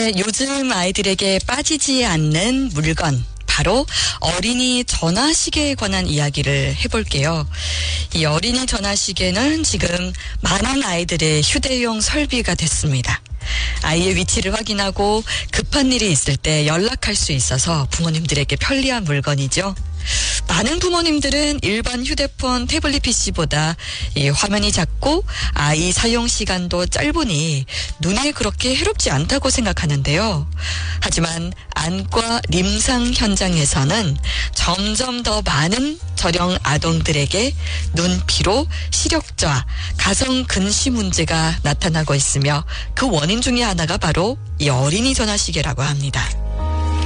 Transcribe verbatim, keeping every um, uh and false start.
네, 요즘 아이들에게 빠지지 않는 물건. 바로 어린이 전화시계에 관한 이야기를 해볼게요. 이 어린이 전화시계는 지금 많은 아이들의 휴대용 설비가 됐습니다. 아이의 위치를 확인하고 급한 일이 있을 때 연락할 수 있어서 부모님들에게 편리한 물건이죠. 많은 부모님들은 일반 휴대폰, 태블릿 피씨보다 이 화면이 작고 아이 사용 시간도 짧으니 눈에 그렇게 해롭지 않다고 생각하는데요. 하지만 안과 림상 현장에서는 점점 더 많은 저령 아동들에게 눈피로, 시력저하, 가성 근시 문제가 나타나고 있으며 그 원인 중에 하나가 바로 이 어린이 전화시계라고 합니다.